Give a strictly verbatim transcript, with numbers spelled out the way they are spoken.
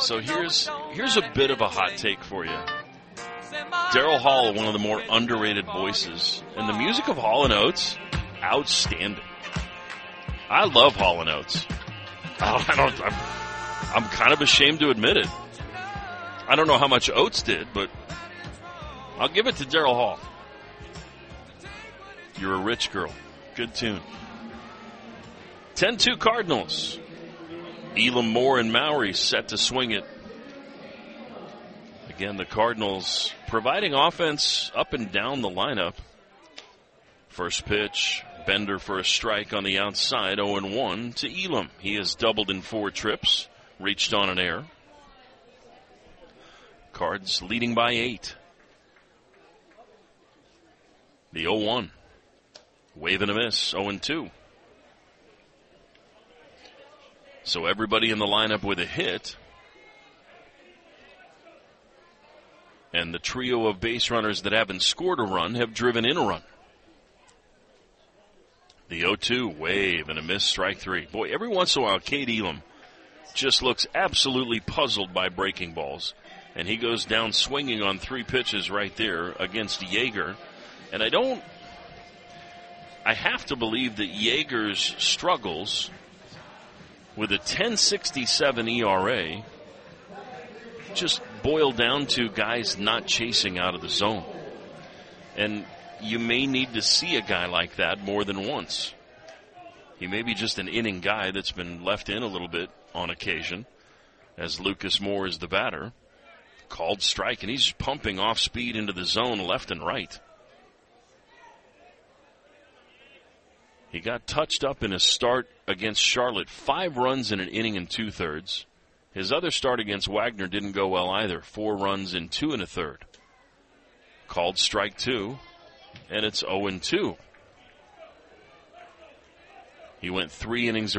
So here's here's a bit of a hot take for you. Daryl Hall, one of the more underrated voices, and the music of Hall and Oates, outstanding. I love Hall and Oates. I don't. I'm, I'm kind of ashamed to admit it. I don't know how much Oates did, but I'll give it to Daryl Hall. You're a rich girl. Good tune. ten two Cardinals. Elam, Moore, and Mowry set to swing it. Again, the Cardinals providing offense up and down the lineup. First pitch, Bender for a strike on the outside, oh and one to Elam. He has doubled in four trips, reached on an error. Cards leading by eight. The oh one. Wave and a miss, oh and two. So everybody in the lineup with a hit. And the trio of base runners that haven't scored a run have driven in a run. The oh two, wave and a miss, strike three. Boy, every once in a while, Cade Elam just looks absolutely puzzled by breaking balls. And he goes down swinging on three pitches right there against Yeager. And I don't, I have to believe that Yeager's struggles with a ten sixty-seven E R A just boil down to guys not chasing out of the zone. And you may need to see a guy like that more than once. He may be just an inning guy that's been left in a little bit on occasion, as Lucas Moore is the batter. Called strike, and he's pumping off speed into the zone left and right. He got touched up in his start against Charlotte. Five runs in an inning and two-thirds. His other start against Wagner didn't go well either. Four runs in two and a third. Called strike two, and it's oh and two. He went three innings